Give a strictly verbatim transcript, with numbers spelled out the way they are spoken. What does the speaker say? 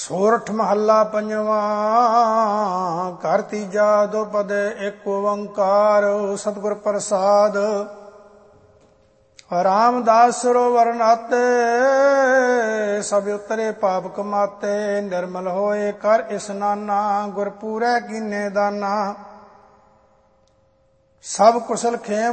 ਸੋਰਠ ਮਹੱਲਾ ਪੰਜਵਾਂ। ਘਰ ਤੀਜਾ ਦੁਪਦ ਏਕ ਓੰਕਾਰ ਸਤਿਗੁਰ ਪ੍ਰਸਾਦ। ਰਾਮਦਾਸ ਸਰੋਵਰ ਨਾਤੇ ਸਭ ਉਤਰੇ ਪਾਪ ਕਮਾਤੇ। ਨਿਰਮਲ ਹੋਏ ਕਰ ਇਸਨਾਨਾ ਗੁਰ ਪੂਰੈ ਕੀਨੇ ਦਾਨਾ। ਸਭ ਕੁਸਲ ਖੇਮ